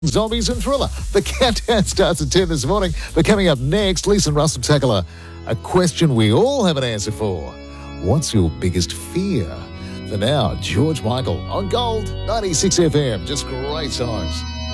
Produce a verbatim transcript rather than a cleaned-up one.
Zombies and Thriller. The countdown starts at ten this morning. But coming up next, Lisa and Russell tackle a, a question we all have an answer for. What's your biggest fear? For now, George Michael on Gold ninety-six F M. Just great times.